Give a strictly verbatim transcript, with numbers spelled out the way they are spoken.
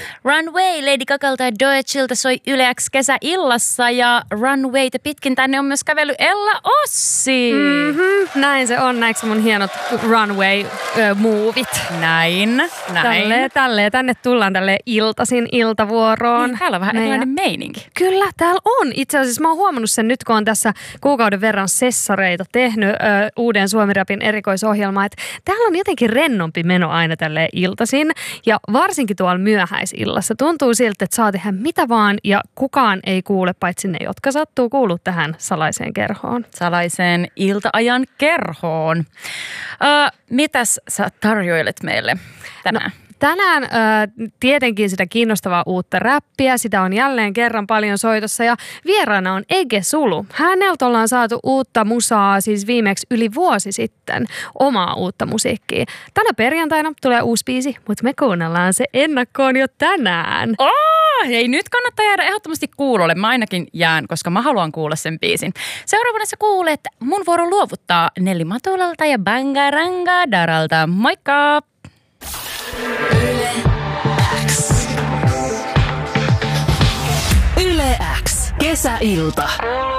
Runway Lady Gagalta ja Doechilta soi Yle X kesäillassa ja Runwayta pitkin tänne on myös kävellyt Ella Ossi. Mm-hmm. Näin se on, näinkö mun hienot runway-muuvit? Näin, näin. Tälleen, tälleen. Tänne tullaan tälleen iltasin iltavuoroon. Niin, täällä on vähän erilainen meininki. Kyllä, täällä on. Itse asiassa mä oon huomannut sen nyt, kun on tässä kuukauden verran sessareita tehnyt ö, uuden Suomi-rapin erikoisohjelmaa, että täällä on jotenkin rennompi meno aina tälleen iltasin. Ja varsinkin tuolla myöhäisillassa tuntuu siltä, että saa tehdä mitä vaan ja kukaan ei kuule, paitsi ne, jotka sattuu kuulua tähän salaiseen kerhoon. Salaiseen ilta-ajan kerhoon. Ö, mitäs sä tarjoilet meille tänään? No. Tänään ö, tietenkin sitä kiinnostavaa uutta räppiä, sitä on jälleen kerran paljon soitossa ja vieraana on Ege Sulu. Häneltä ollaan saatu uutta musaa siis viimeksi yli vuosi sitten, omaa uutta musiikkia. Tänä perjantaina tulee uusi biisi, mutta me kuunnellaan se ennakkoon jo tänään. Oh, hei, nyt kannattaa jäädä ehdottomasti kuulolle. Mä ainakin jään, koska mä haluan kuulla sen biisin. Seuraavana sä kuulet mun vuoro luovuttaa Nelly Matulalta ja Bangaranga Daralta. Moikka! Yle X. Yle X. Kesäilta.